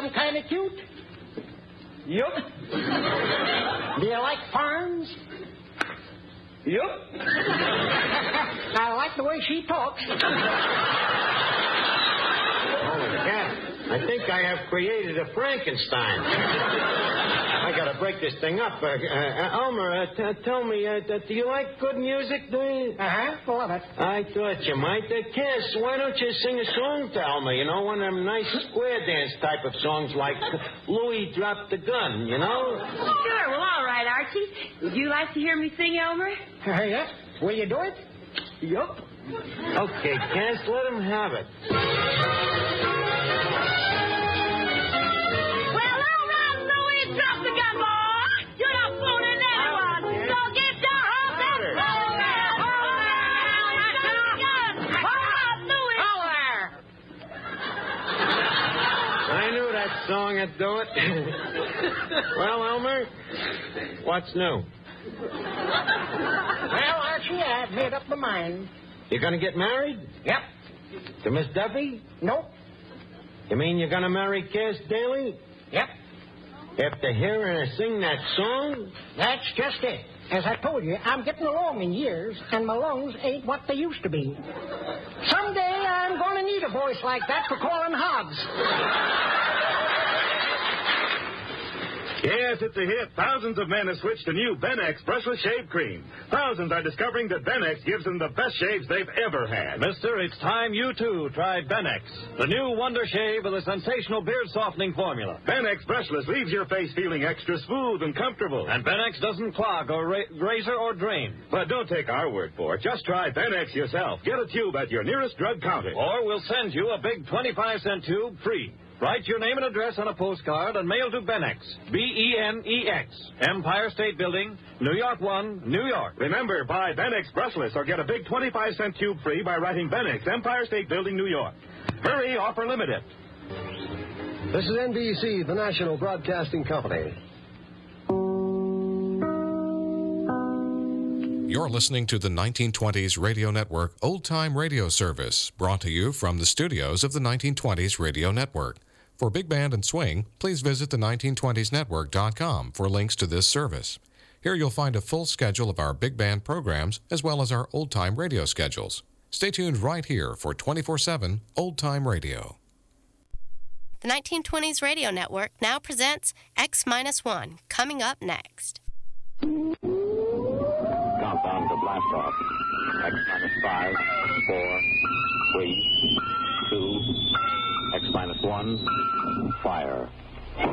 I'm kind of cute? Yup. Do you like farms? Yup. I like the way she talks. Holy cat. I think I have created a Frankenstein. I got to break this thing up. Elmer, tell me, do you like good music, do you? Uh-huh, love it. I thought you might. Cass, why don't you sing a song to Elmer? You know, one of them nice square dance type of songs like Louis Dropped the Gun, you know? Sure, well, all right, Archie. Would you like to hear me sing, Elmer? Yeah. Will you do it? Yup. Okay, Cass, let him have it. Song would do it. Well, Elmer, what's new? Well, Archie, I've made up my mind. You're going to get married? Yep. To Miss Duffy? Nope. You mean you're going to marry Cass Daly? Yep. After hearing her sing that song? That's just it. As I told you, I'm getting along in years, and my lungs ain't what they used to be. Someday I'm going to need a voice like that for calling hogs. Yes, it's a hit. Thousands of men have switched to new Benex brushless shave cream. Thousands are discovering that Benex gives them the best shaves they've ever had. Mister, it's time you, too, tried Benex, the new wonder shave with a sensational beard-softening formula. Benex brushless leaves your face feeling extra smooth and comfortable. And Benex doesn't clog or razor or drain. But don't take our word for it. Just try Benex yourself. Get a tube at your nearest drug counter. Or we'll send you a big 25-cent tube free. Write your name and address on a postcard and mail to Benex, B-E-N-E-X, Empire State Building, New York 1, New York. Remember, buy Benex brushless or get a big 25-cent tube free by writing Benex, Empire State Building, New York. Hurry, offer limited. This is NBC, the national broadcasting company. You're listening to the 1920s Radio Network Old Time Radio Service, brought to you from the studios of the 1920s Radio Network. For Big Band and Swing, please visit the 1920snetwork.com for links to this service. Here you'll find a full schedule of our big band programs as well as our old-time radio schedules. Stay tuned right here for 24/7 Old-Time Radio. The 1920s Radio Network now presents X-1, coming up next. Countdown to blast off. X-5, 4, 3, 2, X-1, fire.